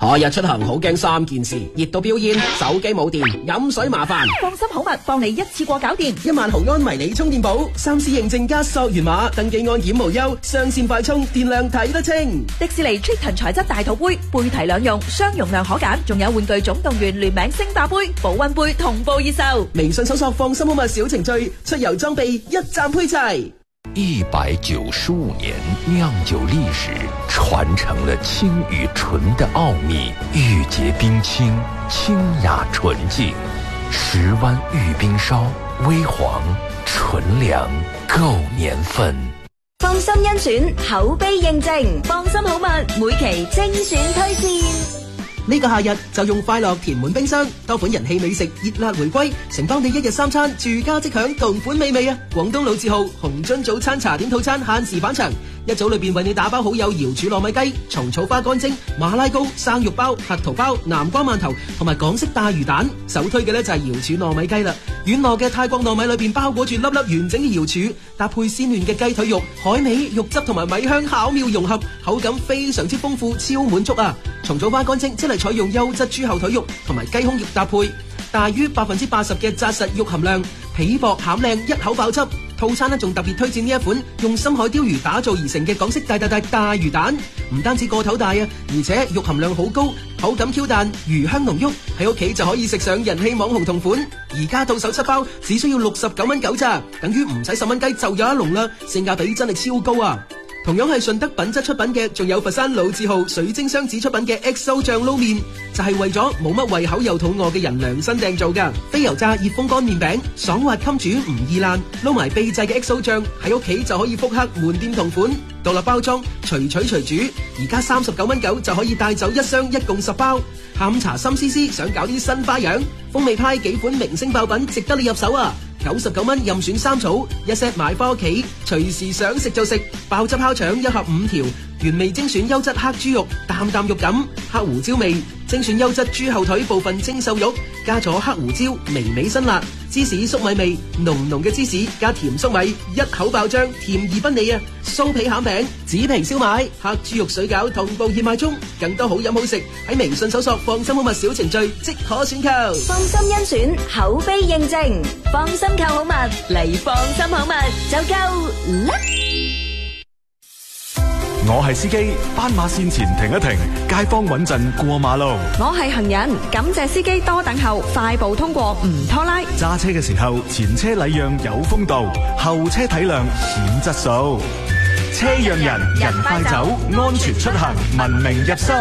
何日出行好驚3件事：熱到飆煙、手機冇電、飲水麻煩。 放心好物幫你一次過搞掂 1萬毫安迷你充電寶，3C 認證加溯源碼，登記安檢無憂，雙線快充，電量睇得清。 迪士尼 Triton 材質大肚杯，杯提兩用，雙容量可揀，仲有玩具總動員聯名星霸杯、保溫杯同步熱售。 微信搜索放心好物小程序，出遊裝備一站配齊。 195年酿酒历史，传承了清与纯的奥秘，玉洁冰清，清雅纯净。10湾玉冰烧，微黄纯良，够年份。 放心甄選，口碑認證，放心好物每期精選推薦。 呢個夏日就用快樂填滿冰箱，多款人氣美食熱辣回歸，承當你一日3餐住家即享同款美味啊！廣東老字號紅樽早餐茶點套餐限時返場，一組裏邊為你打包好有瑤柱糯米雞、蟲草花乾蒸、馬拉糕、生肉包、核桃包、南瓜饅頭同埋港式大魚蛋。首推嘅呢就係瑤柱糯米雞啦，軟糯嘅泰國糯米裏邊包裹住粒粒完整嘅瑤柱，搭配鮮嫩嘅雞腿肉、海味、肉汁同埋米香巧妙融合，口感非常之豐富，超滿足啊！蟲草花乾蒸即係採用優質豬後腿肉同埋雞胸肉搭配，大於80%嘅紮實肉含量，皮薄餡靚，一口爆汁。套餐呢仲特別推薦呢一款用深海鯛魚打造而成嘅港式大魚蛋，唔單止個頭大啊，而且肉含量好高，口感 Q 彈，魚香濃郁，喺屋企就可以食上人氣網紅同款。而家到手7包，只需要69蚊9咋，等於唔使10蚊雞就有一籠啦，性價比真係超高啊！同樣係順德品質出品嘅，仲有佛山老字號水晶雙子出品嘅 XO 醬撈麵，就係為咗冇乜胃口又肚餓嘅人量身訂造噶。非油炸熱風乾麵餅，爽滑襟煮唔易爛，撈埋秘製嘅 XO 醬，喺屋企就可以復刻門店同款，獨立包裝，隨取隨煮。而家39蚊9就可以帶走1箱，一共10包。下午茶心思思想搞啲新花樣，風味派幾款明星爆品值得你入手啊！99蚊任選3組，一 set 買返屋企，隨時想食就食。爆汁烤腸1盒5條，原味精選優質黑豬肉，淡淡肉感，黑胡椒味，精選優質豬後腿部分精瘦肉，加咗黑胡椒，微微辛辣，芝士粟米味，濃濃嘅芝士加甜粟米，一口爆漿，甜而不膩啊！酥皮餡餅、紙皮燒賣、黑豬肉水餃同步熱賣中，更多好飲好食喺微信搜索放心好物小程序即可選購。 放心甄選，口碑認證，放心購好物嚟放心好物就夠啦！ 我係司機，斑馬線前停一停，街坊穩陣過馬路。 我係行人，感謝司機多等候，快步通過唔拖拉。 揸車嘅時候，前車禮讓有風度，後車體諒顯質素。車讓人，人快走，安全出行，文明入心。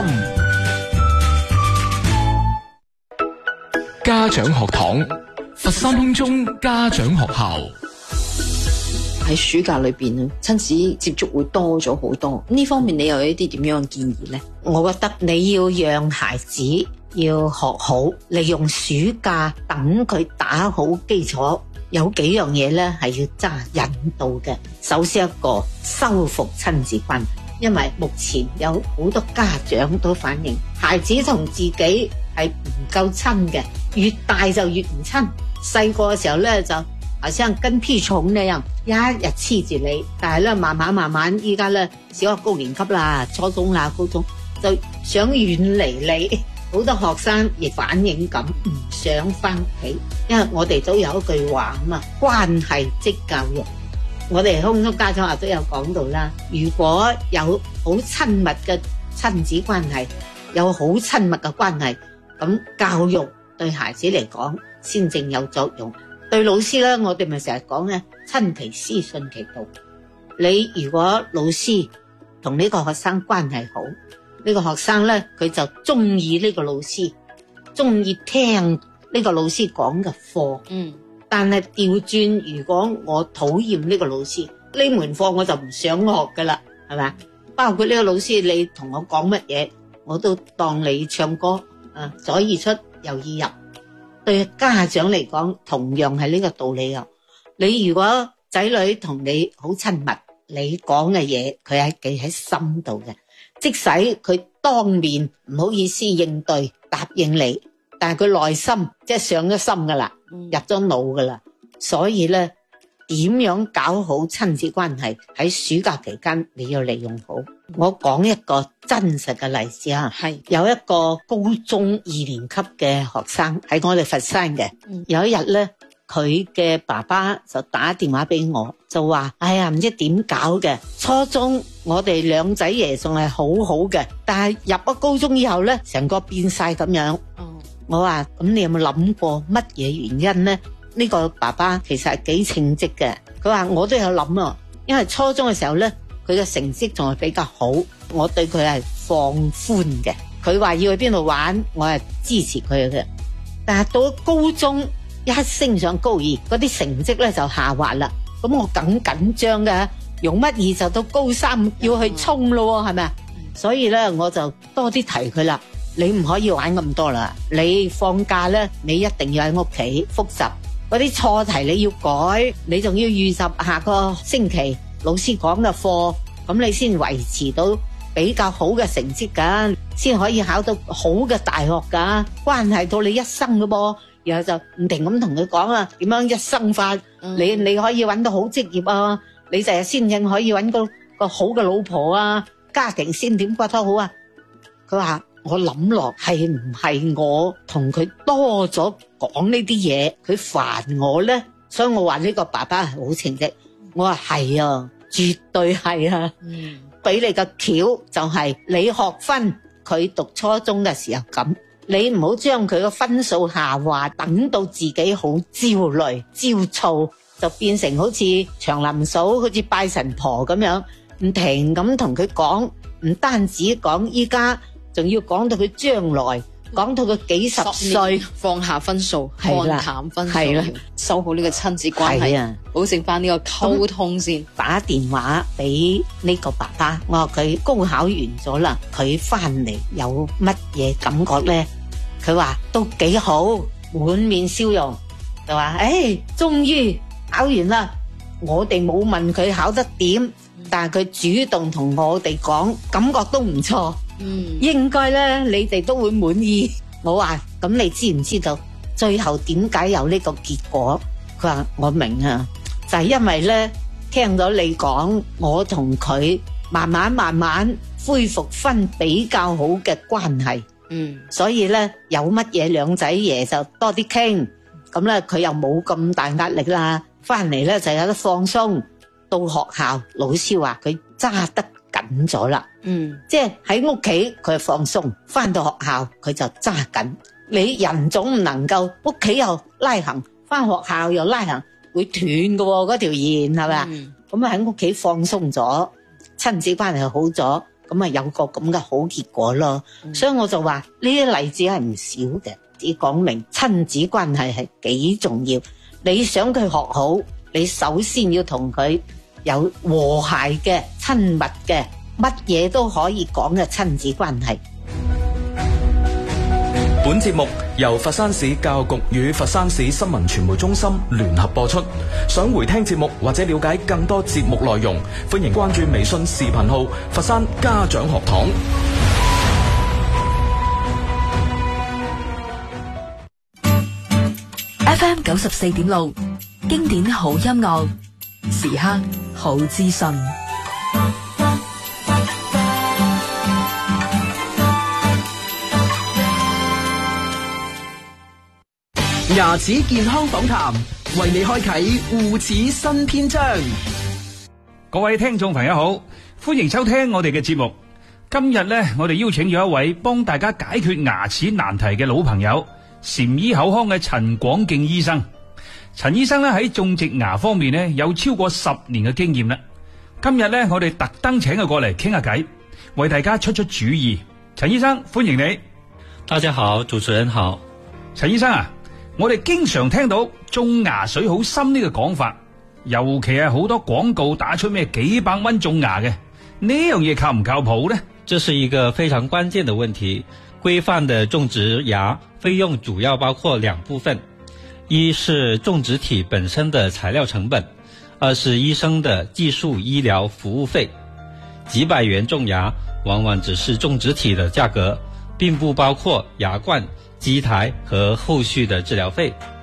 家長學堂，佛山空中家長學校。 喺暑假裏邊咧，親子接觸會多咗好多。呢方面你有一啲點樣嘅建議呢？ 我覺得你要讓孩子要學好，利用暑假等佢打好基礎。有幾樣嘢呢係要揸引導嘅。首先一個修復親子關係，因為目前有好多家長都反映，孩子同自己係唔夠親嘅，越大就越唔親。細個嘅時候呢就好像跟屁蟲那樣，一日黐住你，但係咧慢慢，依家咧小學高年級啦、初中啦、高中就想遠離你，好多學生亦反映咁唔想翻屋企，因為我哋都有一句話啊嘛，關係即教育。我哋空中家長啊都有講到啦，如果有好親密嘅親子關係，有好親密嘅關係，咁教育對孩子嚟講先正有作用。對老師咧，我哋咪成日講咧，親其師信其道。你如果老師同呢個學生關係好，呢個學生咧佢就中意呢個老師，中意聽呢個老師講嘅課。但係調轉，如果我討厭呢個老師，呢門課我就唔想學噶啦，係咪？包括呢個老師，你同我講乜嘢，我都當你唱歌啊，左耳出右耳入。對家長嚟講，同樣係呢個道理啊！你如果仔女同你好親密，你講嘅嘢佢係記喺心度嘅，即使佢當面唔好意思應對答應你，但係佢內心即係上咗心噶啦，入咗腦噶啦。所以咧， 點樣搞好親子關係，喺暑假期間你要利用好。我講一個真實嘅例子啊，係有一個高中2年級嘅學生喺我哋佛山嘅，有一日咧，佢嘅爸爸就打電話俾我，就話：哎呀，唔知點搞嘅，初中我哋兩仔爺仲係好好嘅，但係入咗高中以後咧，成個變晒咁樣。我話：咁你有冇諗過乜嘢原因咧？呢個爸爸其實係幾稱職嘅。佢話：我都有諗啊，因為初中嘅時候咧，佢嘅成績仲係比較好，我對佢係放寬嘅。佢話要去邊度玩，我係支持佢嘅。但係到咗高中一升上高二，嗰啲成績咧就下滑啦。咁我梗緊張嘅，容乜易就到高3要去衝咯，係咪啊？所以咧我就多啲提佢啦。你唔可以玩咁多啦，你放假咧，你一定要喺屋企複習。嗰啲錯題你要改，你仲要預習下個星期老師講嘅課，咁你先維持到比較好嘅成績㗎，先可以考到好嘅大學㗎，關係到你一生㗎噃。然後就唔停咁同佢講啊，點樣一生法，你可以揾到好職業啊，你就係先至可以揾到個好嘅老婆啊，家庭先點過得好啊。佢話：我諗落係唔係我同佢多咗講呢啲嘢，佢煩我咧，所以我話呢個爸爸係好稱職。我話係啊，絕對係啊。俾你個橋就係你學分，佢讀初中嘅時候咁，你唔好將佢個分數下滑，等到自己好焦慮焦躁，就變成好似長林嫂，好似拜神婆咁樣，唔停咁同佢講，唔單止講依家，仲要講到佢將來，講到佢幾十歲， 放下分數，看淡分數，修好呢個親子關係，保證翻呢個溝通先。 打電話俾呢個爸爸，我話佢高考完咗啦，佢翻嚟有乜嘢感覺咧？佢話都幾好，滿面笑容，就話：終於考完啦！我哋冇問佢考得點，但係佢主動同我哋講，感覺都唔錯。應該咧，你哋都會滿意。我話：咁你知唔知道最後點解有呢個結果？佢話：我明啊，就係因為咧聽咗你講，我同佢慢慢恢復翻比較好嘅關係。所以咧有乜嘢兩仔爺就多啲傾，咁咧佢又冇咁大壓力啦，翻嚟咧就有得放鬆。到學校老師話佢揸得緊咗啦，即係喺屋企佢放鬆，翻到學校佢就揸緊。你人總唔能夠屋企又拉行，翻學校又拉行，會斷㗎喎嗰條線，係咪啊？咁啊喺屋企放鬆咗，親子關係好咗，咁啊有個咁嘅好結果咯。所以我就話呢啲例子係唔少嘅，只講明親子關係係幾重要。你想佢學好，你首先要同佢有和諧嘅、親密嘅，乜嘢都可以講嘅親子關係。 本節目由佛山市教育局與佛山市新聞傳媒中心聯合播出。想回聽節目或者了解更多節目內容，歡迎關注微信視頻號佛山家長學堂。 FM 94.6，經典好音樂，時刻好資訊。 牙齒健康訪談，為你開啟護齒新篇章。 各位聽眾朋友好，歡迎收聽我哋嘅節目。今日呢，我哋邀請咗一位幫大家解決牙齒難題嘅老朋友，禪醫口腔嘅陳廣敬醫生。陳醫生呢喺種植牙方面呢有超過10年嘅經驗啦。今日呢，我哋特登請佢過嚟傾下偈，為大家出主意。陳醫生，歡迎你。 大家好，主持人好。 陳醫生啊，我哋經常聽到種牙水好深呢個講法，尤其係好多廣告打出咩幾百蚊種牙嘅，呢樣嘢靠唔靠譜呢？ 這是一個非常關鍵的問題。規範的種植牙費用主要包括2部分，一是種植體本身的材料成本，二是醫生的技術醫療服務費。幾百元種牙往往只是種植體的價格，並不包括牙冠、基台和後續的治療費。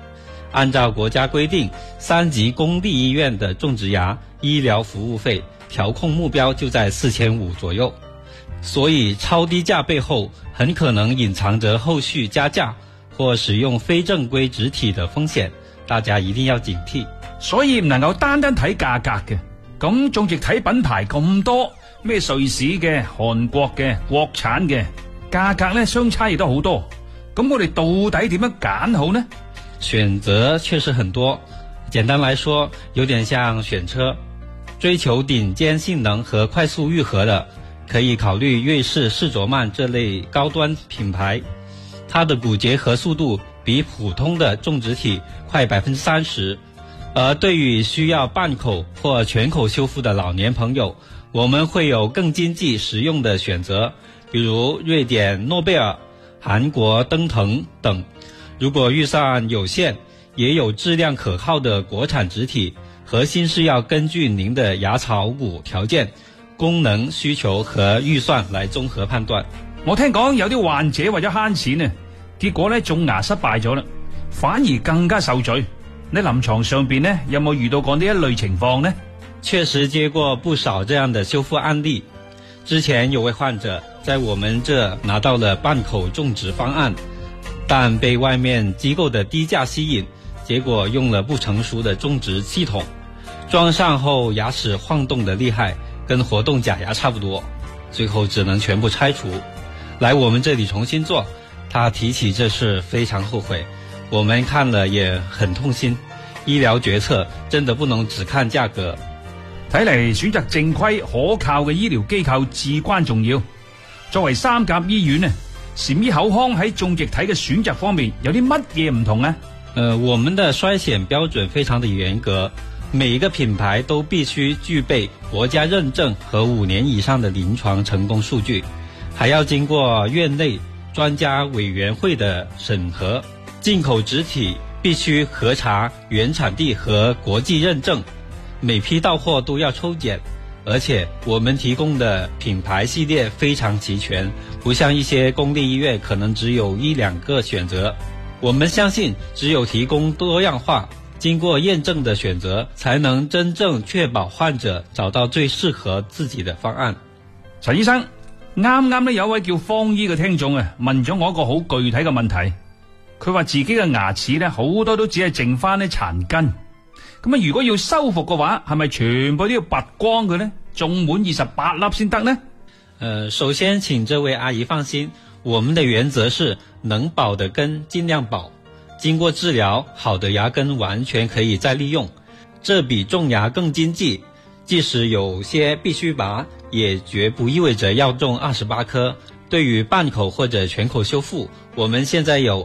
按照国家规定，3级公立医院的种植牙医疗服务费调控目标就在4500左右，所以超低价背后很可能隐藏着后續加價或使用非正規植體的風險，大家一定要警惕。 所以唔能夠單單睇價格嘅，咁種植體品牌咁多，咩瑞士嘅、韓國嘅、國產嘅，價格呢相差亦都好多。咁我哋到底點樣揀好呢？ 選擇確實很多，簡單來說，有點像選車，追求頂尖性能和快速癒合的，可以考慮瑞士士佐曼這類高端品牌，它的骨結合速度比普通的種植體快30%。而對於需要半口或全口修復的老年朋友，我們會有更經濟實用的選擇，比如瑞典諾貝爾、韓國登騰等。如果預算有限，也有質量可靠的國產植體，核心是要根據您的牙槽骨條件、功能需求和預算來綜合判斷。 我聽講有啲患者為咗慳錢啊，結果呢種牙失敗咗啦，反而更加受罪。你臨床上邊呢有冇遇到過呢一類情況呢？ 確實接過不少這樣的修復案例。之前有位患者在我們這拿到了半口種植方案，但被外面機構的低價吸引，結果用了不成熟的種植系統，裝上後牙齒晃動的厲害，跟活動假牙差不多，最後只能全部拆除，來我們這裡重新做。他提起這事非常後悔，我們看了也很痛心。醫療決策真的不能只看價格。 睇嚟選擇正規可靠嘅醫療機構至關重要。作為三甲醫院呢，禪醫口腔喺種植體嘅選擇方面有啲乜嘢唔同啊？ 我們的篩選標準非常的嚴格，每一個品牌都必須具備國家認證和5年以上的臨床成功數據，還要經過院內專家委員會的審核。進口植體必須核查原產地和國際認證，每批到貨都要抽檢，而且我們提供的品牌系列非常齊全，不像一些公立醫院可能只有1-2個選擇。我們相信只有提供多樣化、經過驗證的選擇，才能真正確保患者找到最適合自己的方案。 陳醫生，啱啱呢有位叫方姨嘅聽眾啊，問咗我一個好具體嘅問題。佢話自己嘅牙齒呢好多都只係剩翻啲殘根，咁啊如果要修復嘅話，係咪全部都要拔光佢呢？種滿28粒先得呢？ 首先請這位阿姨放心，我們的原則是能保的根盡量保，經過治療好的牙根完全可以再利用，這比種牙更經濟。即使有些必須拔，也絕不意味着要種28顆。對於半口或者全口修復，我們現在有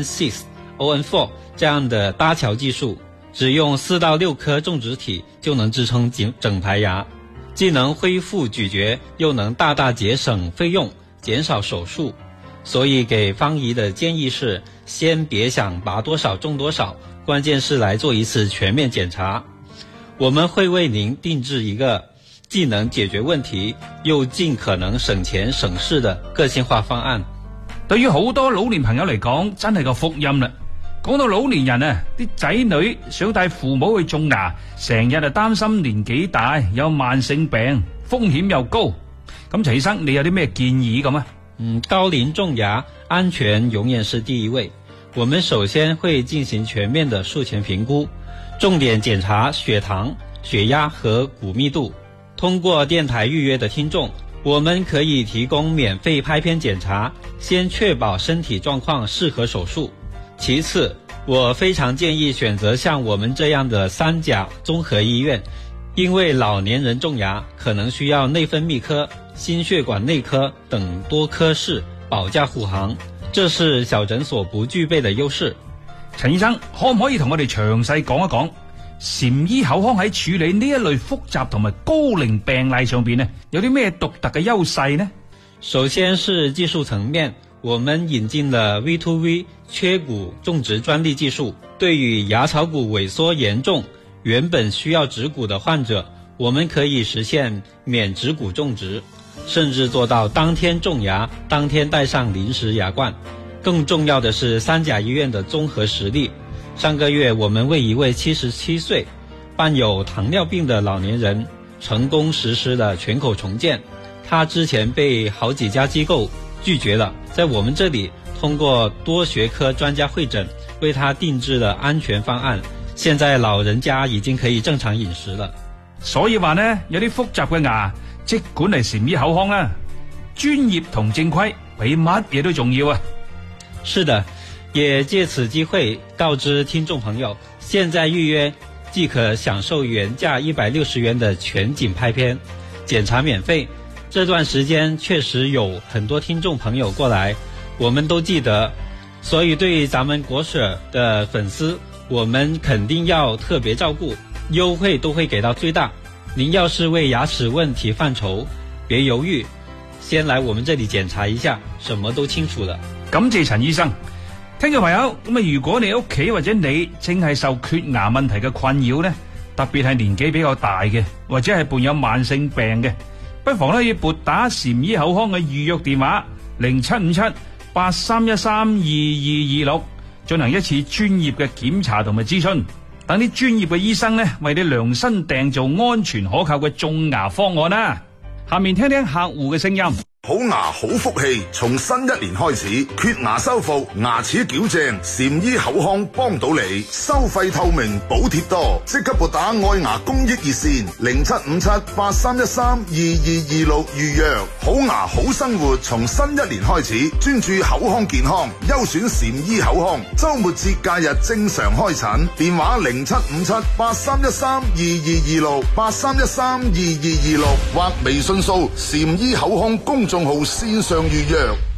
ON6、ON4 這樣的搭橋技術，只用4到6顆種植體就能支撐整排牙，既能恢復咀嚼，又能大大節省費用，減少手術。所以給方姨的建議是，先別想拔多少種多少，關鍵是來做一次全面檢查。我們會為您定製一個既能解決問題又盡可能省錢省事的個性化方案。 對於好多老年朋友嚟講，真係個福音啦。講到老年人啊，啲仔女想帶父母去種牙，成日就擔心年紀大有慢性病，風險又高。咁陳醫生，你有啲咩建議咁啊？ 高齡種牙安全永遠是第一位。我們首先會進行全面的術前評估，重點檢查血糖、血壓和骨密度。通過電台預約的聽眾，我們可以提供免費拍片檢查，先確保身體狀況適合手術。其次，我非常建議選擇像我們這樣的3甲綜合醫院，因為老年人種牙可能需要內分泌科、心血管內科等多科室保駕護航，這是小診所不具備的優勢。 陳醫生，可唔可以同我哋詳細講一講禪醫口腔喺處理呢一類複雜同埋高齡病例上邊呢，有啲咩獨特嘅優勢呢？ 首先是技術層面，我們引進了 V2V 缺骨種植專利技術，對於牙槽骨萎縮嚴重、原本需要植骨的患者，我們可以實現免植骨種植，甚至做到當天種牙，當天戴上臨時牙冠。更重要的是3甲醫院的綜合實力， 上个月我们为一位77岁患有糖尿病的老年人成功实施了全口重建。他之前被好几家机构拒绝了，在我们这里通过多学科專家會診為他定制了安全方案，現在老人家已經可以正常飲食了。 所以話呢，有啲複雜嘅牙即管嚟禪醫口腔啦，專業同正規比乜嘢都重要啊。 是的，也借此機會告知聽眾朋友，現在預約即可享受原價160元的全景拍片，檢查免費。這段時間確實有很多聽眾朋友過來，我們都記得，所以對咱們國舍的粉絲，我們肯定要特別照顧，優惠都會給到最大。您要是為牙齒問題犯愁，別猶豫，先來我們這裡檢查一下，什麼都清楚了。 感謝陳醫生。聽眾朋友，咁啊，如果你屋企或者你正係受缺牙問題嘅困擾呢，特別係年紀比較大嘅，或者係伴有慢性病嘅，不妨可以撥打禪醫口腔嘅預約電話0757-8313-2226，進行一次專業嘅檢查同埋諮詢，等啲專業嘅醫生呢為你量身訂造安全可靠嘅種牙方案啦。下面聽聽客戶嘅聲音。 好牙好福氣，從新一年開始，缺牙修復、牙齒矯正，禪醫口腔幫到你，收費透明，補貼多，即刻撥打愛牙公益熱線0757-8313-2226預約。好牙好生活，從新一年開始，專注口腔健康，優選禪醫口腔，週末節假日正常開診，電話0757-8313-2226，8313-2226或微信掃禪醫口腔公眾號線上預約。